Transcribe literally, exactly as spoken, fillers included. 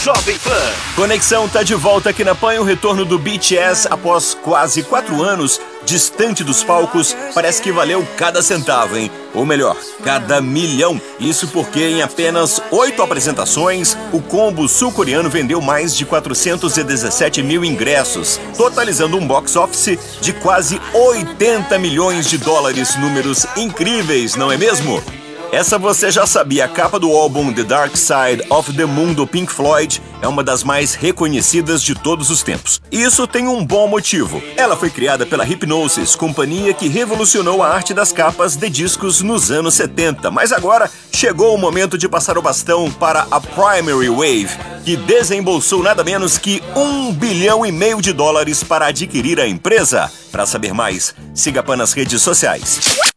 Jovem Pan. Conexão tá de volta aqui na Pan e o retorno do B T S após quase quatro anos distante dos palcos parece que valeu cada centavo, hein? Ou melhor, cada milhão. Isso porque em apenas oito apresentações, o combo sul-coreano vendeu mais de quatrocentos e dezessete mil ingressos, totalizando um box office de quase oitenta milhões de dólares. Números incríveis, não é mesmo? Essa você já sabia, a capa do álbum The Dark Side of the Moon do Pink Floyd é uma das mais reconhecidas de todos os tempos. E isso tem um bom motivo. Ela foi criada pela Hipgnosis, companhia que revolucionou a arte das capas de discos nos anos setenta. Mas agora chegou o momento de passar o bastão para a Primary Wave, que desembolsou nada menos que um bilhão e meio de dólares para adquirir a empresa. Para saber mais, siga a Pan nas redes sociais.